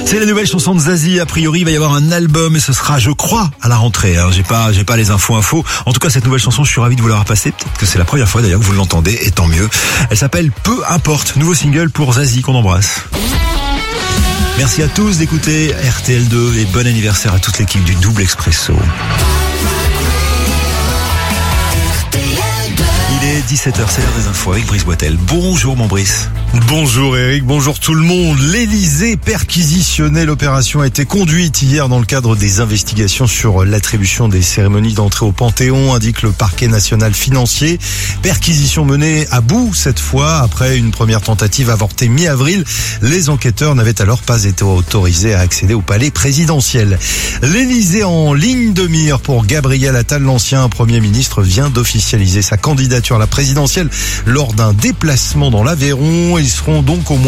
C'est la nouvelle chanson de Zazie. A priori, il va y avoir un album et ce sera, je crois, à la rentrée. J'ai pas les infos. En tout cas, cette nouvelle chanson, je suis ravi de vous la repasser. Peut-être que c'est la première fois d'ailleurs que vous l'entendez, et tant mieux. Elle s'appelle Peu importe. Nouveau single pour Zazie qu'on embrasse. Merci à tous d'écouter RTL2 et bon anniversaire à toute l'équipe du Double Expresso. Il est 17h, c'est l'heure des infos avec Brice Boitel. Bonjour mon Brice. Bonjour Eric, bonjour tout le monde. L'Élysée perquisitionné. L'opération a été conduite hier dans le cadre des investigations sur l'attribution des cérémonies d'entrée au Panthéon, indique le parquet national financier. Perquisition menée à bout cette fois, après une première tentative avortée mi-avril. Les enquêteurs n'avaient alors pas été autorisés à accéder au palais présidentiel. L'Élysée en ligne de mire pour Gabriel Attal. L'ancien Premier ministre vient d'officialiser sa candidature à la présidentielle lors d'un déplacement dans l'Aveyron. Ils seront donc au moins